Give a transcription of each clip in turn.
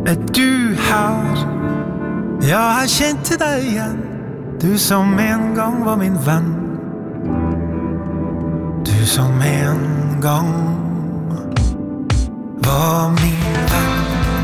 du her? Ja, jeg kjente deg igjen, du som en gang var min venn. Du som en gang var min venn.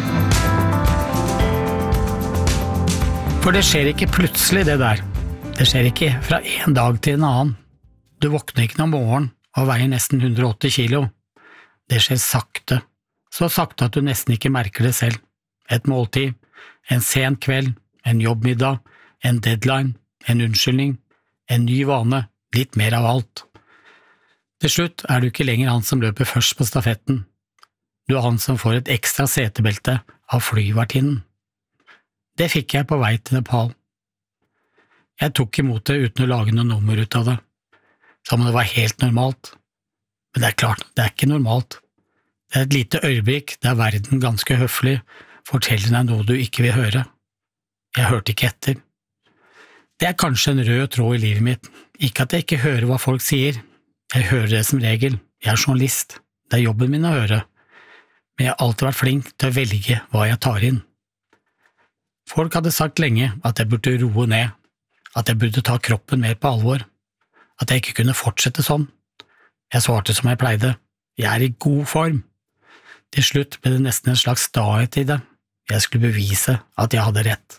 For det skjer ikke plutselig det der. Det skjer ikke fra en dag til en annen. Du våkner ikke noen morgen og veier nesten 180 kilo. Det skjer sakte, så sakte at du nesten ikke merker det selv. Et måltid, en sen kveld, en jobbmiddag, en deadline, en unnskyldning, en ny vane, litt mer av alt. Til slutt er du ikke lenger han som løper først på stafetten. Du er han som får et ekstra setebelte av flyvertinnen. Det fikk jeg på vei til Nepal. Jeg tok imot det uten å lage noe nummer ut av det, som om det var helt normalt. Men det er klart, det er ikke normalt. Det er et lite øyeblikk der verden ganske høflig forteller deg noe du ikke vil høre. Jeg hørte ikke etter. Det er kanskje en rød tråd i livet mitt, ikke at jeg ikke hører hva folk sier. Jeg hører det som regel. Jeg er journalist. Det er jobben min å høre. Men jeg har alltid vært flink til å velge hva jeg tar inn. Folk hadde sagt lenge at jeg burde roe ned, at jeg burde ta kroppen mer på alvor, at jeg ikke kunne fortsette sånn. Jeg svarte som jeg pleide. Jeg er i god form. Til slutt ble det nesten en slags stahet i det. Jeg skulle bevise at jeg hadde rett.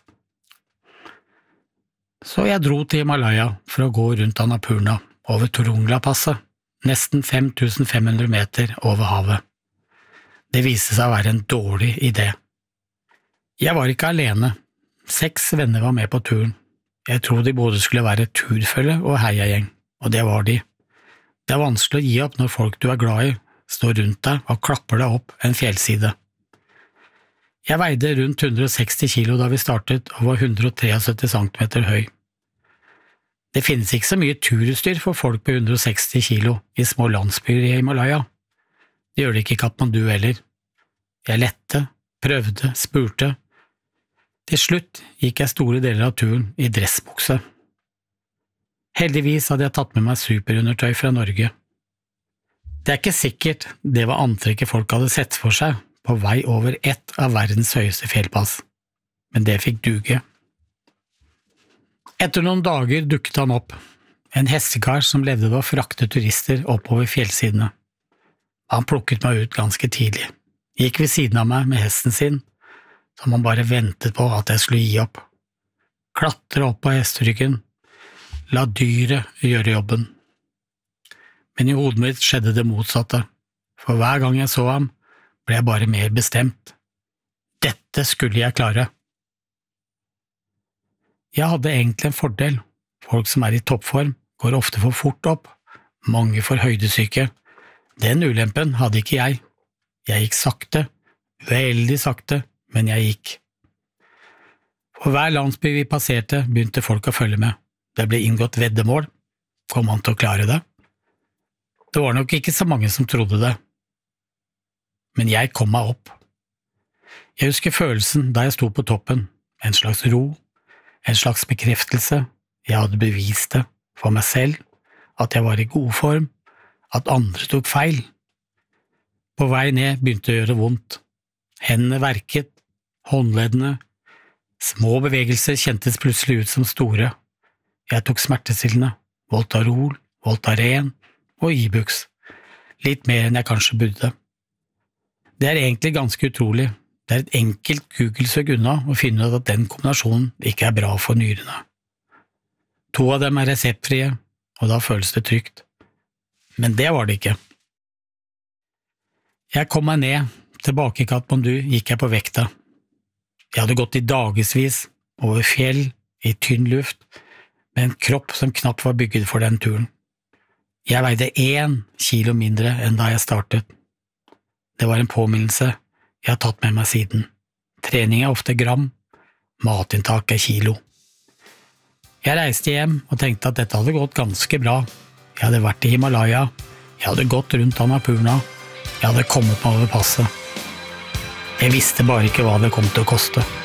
Så jeg dro til Himalaya for å gå rundt Annapurna over Turungla-passet, nesten 5500 meter over havet. Det viste seg å være en dårlig idé. Jeg var ikke alene. 6 venner var med på turen. Jeg tror de både skulle være turfølge og heiagjeng, og det var de. Det er vanskelig å gi opp når folk du er glad i står rundt deg og klapper deg opp en fjellside. Jeg veide rundt 160 kilo da vi startet og var 173 centimeter høy. Det finnes ikke så mye turutstyr for folk på 160 kilo i små landsbyer i Himalaya. Det gjør det ikke i Kathmandu heller. Jeg lette, prøvde, spurte. Til slutt gikk jeg store deler av turen i dressbukse. Heldigvis hadde jeg tatt med meg superundertøy fra Norge. Det er ikke sikkert det var antrekket folk hadde sett for seg på vei over ett av verdens høyeste fjellpass, men det fikk duge. Etter noen dager dukket han opp, en hestekar som levde ved å frakte turister oppover fjellsidene. Han plukket meg ut ganske tidlig, gikk ved siden av meg med hesten sin, som han bare ventet på at jeg skulle gi opp. Klatre opp på hesteryggen, la dyret gjøre jobben. Men i hodet mitt skjedde det motsatte, for hver gang jeg så ham, ble jeg bare mer bestemt. Dette skulle jeg klare. Jeg hadde egentlig en fordel. Folk som er i toppform går ofte for fort opp, mange får høydesyke. Den ulempen hadde ikke jeg. Jeg gikk sakte, veldig sakte, men jeg gikk. For hver landsby vi passerte, begynte folk å følge med. Det ble inngått veddemål. Kom han til å klare det? Det var nok ikke så mange som trodde det. Men jeg kom meg opp. Jeg husker følelsen da jeg sto på toppen, en slags ro, en slags bekreftelse. Jeg hadde bevist det for meg selv, at jeg var i god form, at andre tok feil. På vei ned begynte det å gjøre vondt. Hendene verket, håndleddene, små bevegelser kjentes plutselig ut som store. Jeg tok smertestillende, Voltarol, Voltaren og Ibux, litt mer enn jeg kanskje burde. Det er egentlig ganske utrolig. Det er et enkelt Google-søk unna å finne ut at den kombinasjonen ikke er bra for nyrene. 2 av dem er reseptfrie, og da føles det trygt. Men det var det ikke. Jeg kom meg ned, tilbake i Kathmandu gikk jeg på vekta. Jeg hadde gått i dagesvis, over fjell, i tynn luft, med en kropp som knapt var bygget for den turen. Jeg veide 1 kilo mindre enn da jeg startet. Det var en påminnelse jeg har tatt med meg siden. Trening er ofte gram, matinntak er kilo. Jeg reiste hjem og tenkte at dette hadde gått ganske bra. Jeg hadde vært i Himalaya, jeg hadde gått rundt Annapurna, jeg hadde kommet meg over passet. Jeg visste bare ikke hva det kom til å koste.